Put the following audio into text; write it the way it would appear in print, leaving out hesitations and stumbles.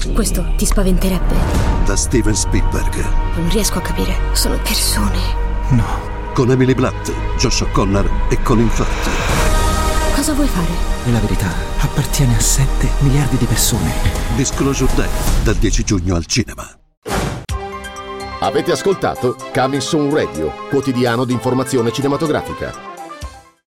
Questo ti spaventerebbe? Da Steven Spielberg. Non riesco a capire. Sono persone. No. Con Emily Blunt, Josh O'Connor e Colin Firth. Cosa vuoi fare? E la verità appartiene a 7 miliardi di persone. Disclosure Day, dal 10 giugno al cinema. Avete ascoltato Coming Soon Radio, quotidiano di informazione cinematografica.